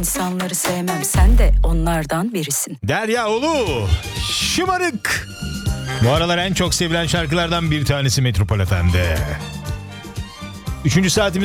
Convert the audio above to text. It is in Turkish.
İnsanları sevmem, sen de onlardan birisin. Derya Ulu, Şımarık. Bu aralar en çok sevilen şarkılardan bir tanesi Metropol FM'de. 3. saatimiz